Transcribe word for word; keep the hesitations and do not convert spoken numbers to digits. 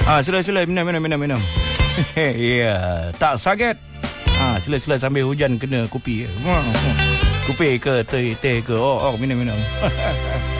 Ah, sila sila minum minum minum minum. Ya, yeah. Tak sakit. Ah, sila sila sambil hujan kena kopi. Kopi ke teh teh ke. Oh, oh minum minum.